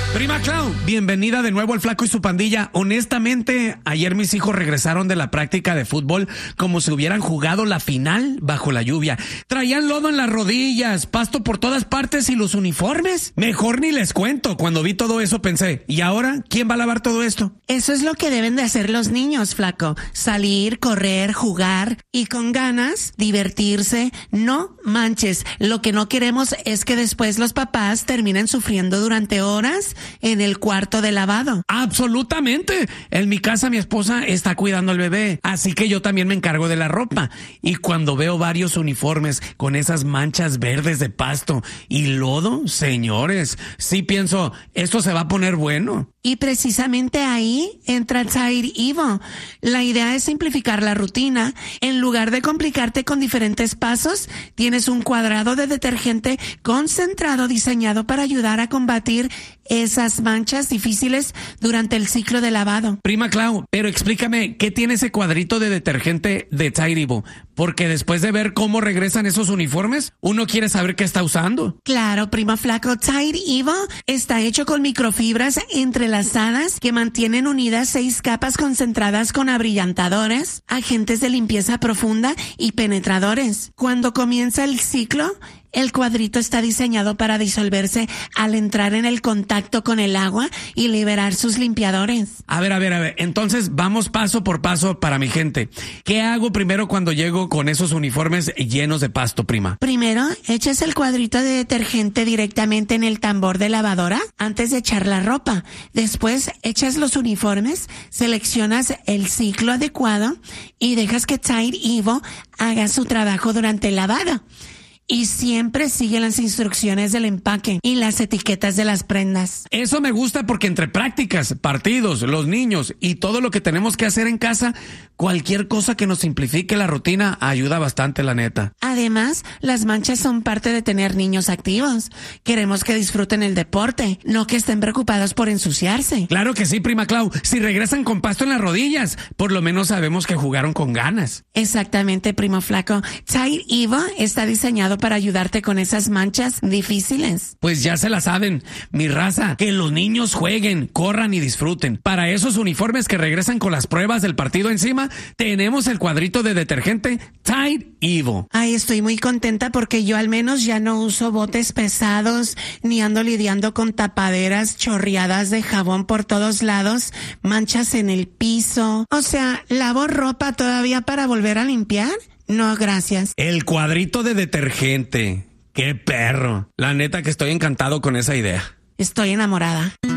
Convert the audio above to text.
Prima Clau, bienvenida de nuevo al Flaco y su pandilla. Honestamente, ayer mis hijos regresaron de la práctica de fútbol como si hubieran jugado la final bajo la lluvia. Traían lodo en las rodillas, pasto por todas partes y los uniformes. Mejor ni les cuento. Cuando vi todo eso pensé, ¿y ahora quién va a lavar todo esto? Eso es lo que deben de hacer los niños, Flaco. Salir, correr, jugar y con ganas, divertirse. No manches, lo que no queremos es que después los papás terminen sufriendo durante horas en el cuarto de lavado. Absolutamente. En mi casa mi esposa está cuidando al bebé, así que yo también me encargo de la ropa. Y cuando veo varios uniformes con esas manchas verdes de pasto y lodo, señores, sí pienso, esto se va a poner bueno. Y precisamente ahí entra Tide Evo. La idea es simplificar la rutina. En lugar de complicarte con diferentes pasos, tienes un cuadrado de detergente concentrado diseñado para ayudar a combatir esas manchas difíciles durante el ciclo de lavado. Prima Clau, pero explícame, ¿qué tiene ese cuadrito de detergente de Tide Evo? Porque después de ver cómo regresan esos uniformes, uno quiere saber qué está usando. Claro, primo Flaco, Tide Evo está hecho con microfibras entrelazadas que mantienen unidas 6 capas concentradas con abrillantadores, agentes de limpieza profunda y penetradores. Cuando comienza el ciclo, el cuadrito está diseñado para disolverse al entrar en el contacto con el agua y liberar sus limpiadores. A ver, entonces vamos paso por paso para mi gente. ¿Qué hago primero cuando llego con esos uniformes llenos de pasto, prima? Primero, echas el cuadrito de detergente directamente en el tambor de lavadora antes de echar la ropa. Después, echas los uniformes, seleccionas el ciclo adecuado y dejas que Tide Evo haga su trabajo durante el lavado. Y siempre sigue las instrucciones del empaque y las etiquetas de las prendas. Eso me gusta porque entre prácticas, partidos, los niños y todo lo que tenemos que hacer en casa, cualquier cosa que nos simplifique la rutina ayuda bastante, la neta. Además, las manchas son parte de tener niños activos. Queremos que disfruten el deporte, no que estén preocupados por ensuciarse. Claro que sí, prima Clau. Si regresan con pasto en las rodillas, por lo menos sabemos que jugaron con ganas. Exactamente, primo Flaco. Tide Evo está diseñado para ayudarte con esas manchas difíciles. Pues ya se la saben, mi raza, que los niños jueguen, corran y disfruten. Para esos uniformes que regresan con las pruebas del partido encima, tenemos el cuadrito de detergente Tide Evo. Ay, estoy muy contenta porque yo al menos ya no uso botes pesados, ni ando lidiando con tapaderas chorreadas de jabón por todos lados, manchas en el piso. O sea, ¿lavo ropa todavía para volver a limpiar? No, gracias. El cuadrito de detergente. ¡Qué perro! La neta que estoy encantado con esa idea. Estoy enamorada.